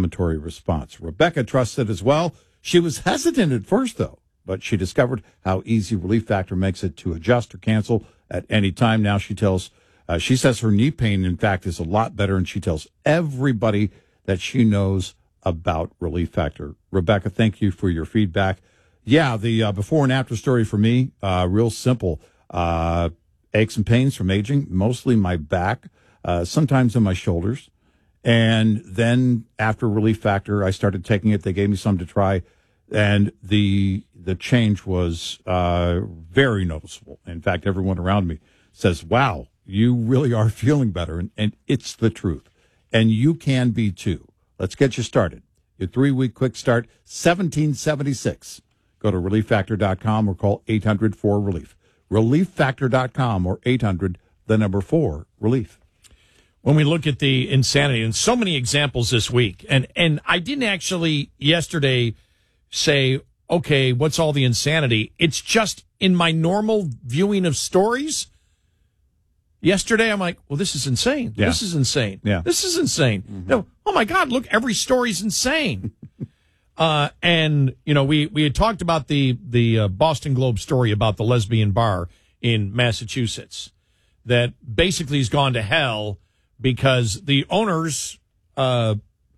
inflammatory response. Rebecca trusts it as well. She was hesitant at first, though, but she discovered how easy Relief Factor makes it to adjust or cancel at any time. Now she says her knee pain, in fact, is a lot better, and she tells everybody that she knows about Relief Factor. Rebecca, thank you for your feedback. Yeah, the before and after story for me, real simple. Aches and pains from aging, mostly my back, sometimes in my shoulders. And then after Relief Factor, I started taking it. They gave me some to try, and the change was very noticeable. In fact, everyone around me says, wow, you really are feeling better, and it's the truth. And you can be too. Let's get you started. Your 3-week quick start, $17.76. Go to relieffactor.com or call 800-4RELIEF. Relieffactor.com or 800-4RELIEF. When we look at the insanity, and so many examples this week, and I didn't actually yesterday say, okay, what's all the insanity? It's just in my normal viewing of stories. Yesterday, I'm like, well, this is insane. Yeah. This is insane. Yeah. This is insane. Mm-hmm. No, oh, my God, look, every story's insane. And, you know, we had talked about the Boston Globe story about the lesbian bar in Massachusetts that basically has gone to hell because the owners, they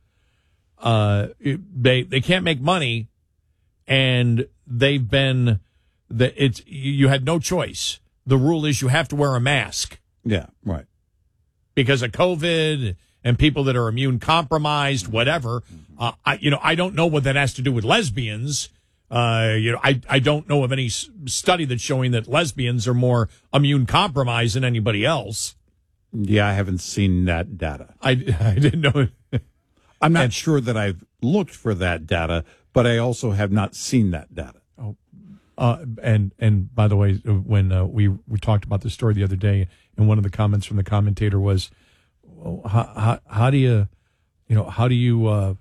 can't make money, and they've been, you had no choice. The rule is you have to wear a mask. Yeah, right. Because of COVID and people that are immune compromised, whatever. I don't know what that has to do with lesbians. I don't know of any study that's showing that lesbians are more immune compromised than anybody else. Yeah, I haven't seen that data. I didn't know. I'm not sure that I've looked for that data, but I also have not seen that data. And by the way, when we talked about this story the other day, and one of the comments from the commentator was, how do you drink? How do you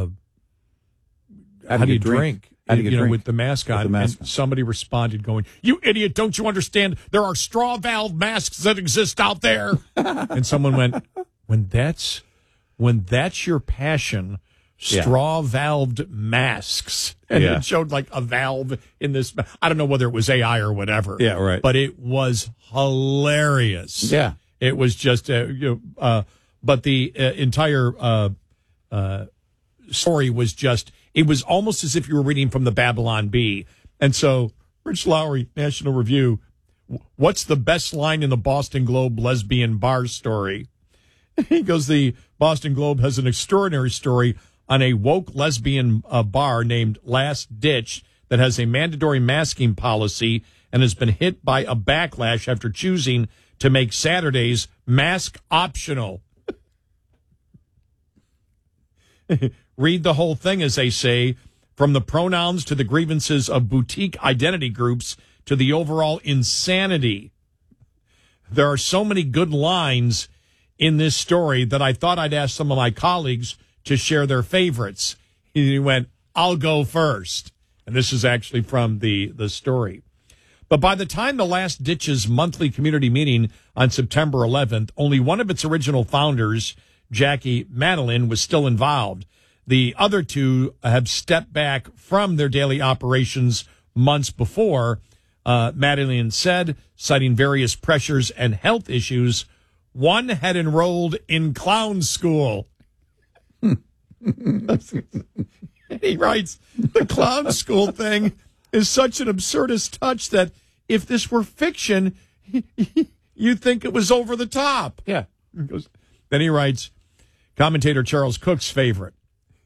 drink with the mask on? And somebody responded going, "You idiot, don't you understand? There are straw valve masks that exist out there." And someone went, when that's your passion, straw valved masks. And it showed like a valve in this. I don't know whether it was AI or whatever. Yeah, right. But it was hilarious. Yeah. It was just, but the entire story was just, it was almost as if you were reading from the Babylon Bee. And so, Rich Lowry, National Review, what's the best line in the Boston Globe lesbian bar story? He goes, the Boston Globe has an extraordinary story on a woke lesbian bar named Last Ditch that has a mandatory masking policy and has been hit by a backlash after choosing to make Saturdays mask optional. Read the whole thing, as they say, from the pronouns to the grievances of boutique identity groups to the overall insanity. There are so many good lines in this story that I thought I'd ask some of my colleagues to share their favorites. He went, I'll go first. And this is actually from the story. But by the time the Last Ditch's monthly community meeting on September 11th, only one of its original founders, Jackie Madeline, was still involved. The other two have stepped back from their daily operations months before. Madeline said, citing various pressures and health issues, one had enrolled in clown school. He writes, the clown school thing is such an absurdist touch that if this were fiction, you'd think it was over the top. Yeah. Then he writes, commentator Charles Cook's favorite.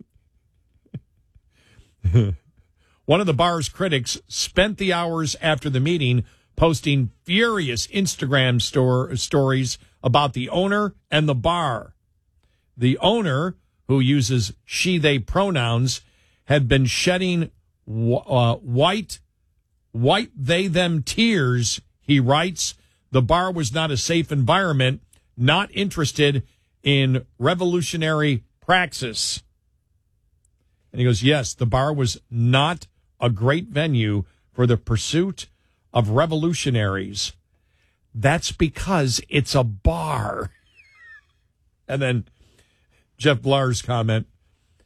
One of the bar's critics spent the hours after the meeting posting furious Instagram stories about the owner and the bar. The owner, who uses she, they pronouns, had been shedding white they, them tears, he writes. The bar was not a safe environment, not interested in revolutionary praxis. And he goes, yes, the bar was not a great venue for the pursuit of revolutionaries. That's because it's a bar. And then Jeff Blar's comment,